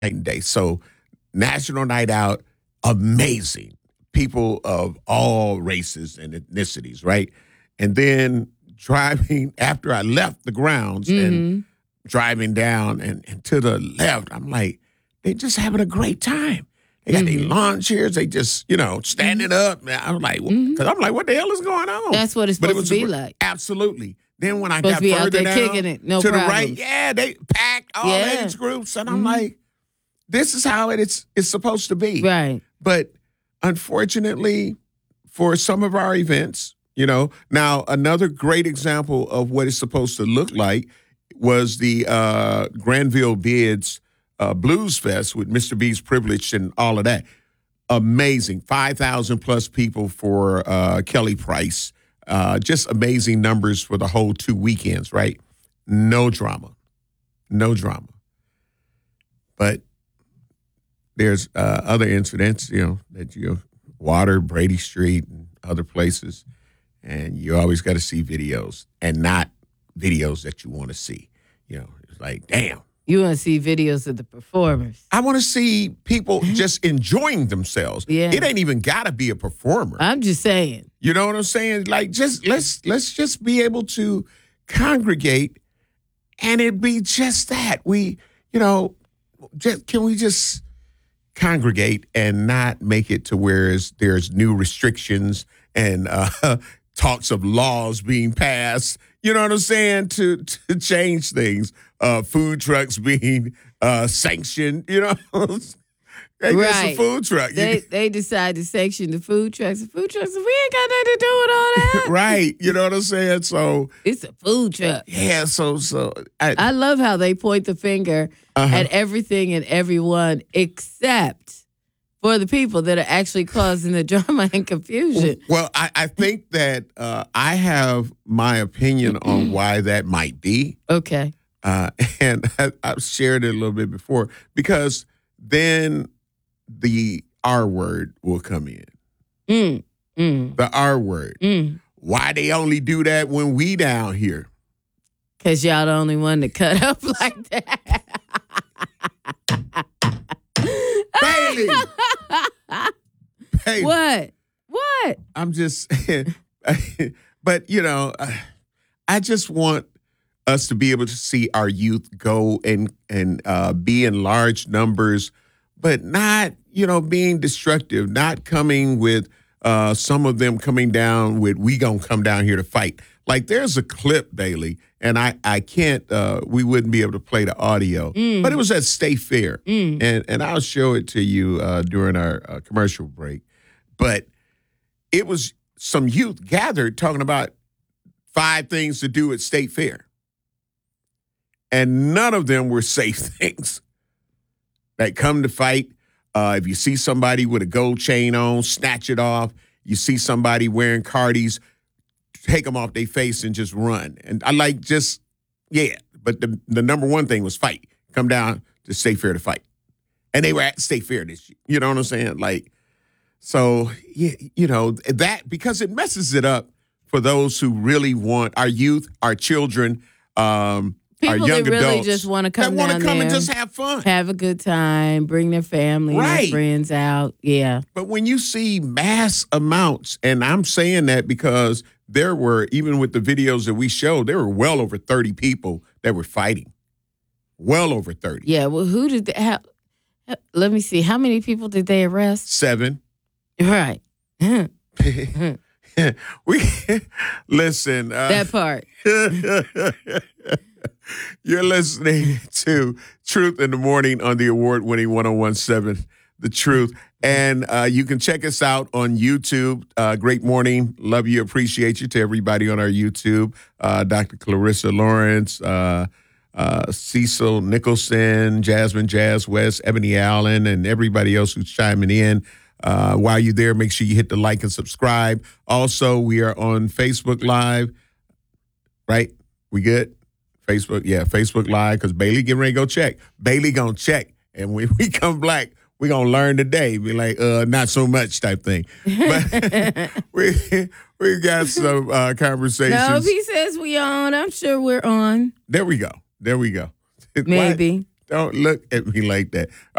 night and day. So National Night Out, amazing. People of all races and ethnicities, right? And then driving after I left the grounds and driving down and to the left, I'm like, they just having a great time. They got their lawn chairs. They just, standing up. And I was like, because I'm like, what the hell is going on? That's what it's supposed to be like. Absolutely. Then when I Supposed got to be out further there down kicking it, to no the problems. right, they packed all age groups. And I'm like, this is how it's supposed to be. Right. But unfortunately, for some of our events, now another great example of what it's supposed to look like was the Granville Bids Blues Fest with Mr. B's Privilege and all of that. Amazing. 5,000 plus people for Kelly Price. Just amazing numbers for the whole 2 weekends, right? No drama. No drama. But there's other incidents, that Water, Brady Street, and other places. And you always got to see videos and not videos that you want to see. It's like, damn. You want to see videos of the performers. I want to see people just enjoying themselves. Yeah. It ain't even got to be a performer. I'm just saying. You know what I'm saying? Like, just let's just be able to congregate, and it be just that. We, can we just congregate and not make it to where there's new restrictions and talks of laws being passed, you know what I'm saying, to change things. Food trucks being sanctioned, Hey, right. It's a food truck. They decide to sanction the food trucks. The food trucks, we ain't got nothing to do with all that. Right. You know what I'm saying? So it's a food truck. Yeah, so I love how they point the finger at everything and everyone except for the people that are actually causing the drama and confusion. Well, I think that I have my opinion on why that might be. Okay. And I've shared it a little bit before, because then the R word will come in. The R word. Why they only do that when we down here? Because y'all the only one that cut up like that. Bailey. What? I'm just, but I just want us to be able to see our youth go and be in large numbers, but not, being destructive, not coming with some of them coming down with, we gonna come down here to fight. Like, there's a clip, Bailey, and I can't, we wouldn't be able to play the audio, but it was at State Fair, and I'll show it to you during our commercial break. But it was some youth gathered talking about 5 things to do at State Fair. And none of them were safe things. Like, come to fight. If you see somebody with a gold chain on, snatch it off. You see somebody wearing Cardis, take them off their face and just run. And I like but the number one thing was fight. Come down to State Fair to fight. And they were at State Fair this year. You know what I'm saying? Like, so, that, because it messes it up for those who really want our youth, our children, people our young that really adults just want to come that down want to come there, and just have fun, have a good time, bring their family, their friends out. Yeah. But when you see mass amounts, and I'm saying that because there were, even with the videos that we showed, there were well over 30 people that were fighting. Well over 30. Yeah. Well, who did they have? Let me see. How many people did they arrest? 7. Right. We listen. That part. You're listening to Truth in the Morning on the award-winning 101.7 The Truth. And you can check us out on YouTube. Great morning. Love you. Appreciate you to everybody on our YouTube. Dr. Clarissa Lawrence, Cecil Nicholson, Jasmine Jazz West, Ebony Allen, and everybody else who's chiming in. While you're there, make sure you hit the like and subscribe. Also, we are on Facebook Live, right? We good? Facebook Live, because Bailey getting ready to go check. Bailey gonna check, and when we come back, we gonna learn today. Be like, not so much type thing. But we got some conversations. No, if he says we on, I'm sure we're on. There we go. Maybe. Don't look at me like that.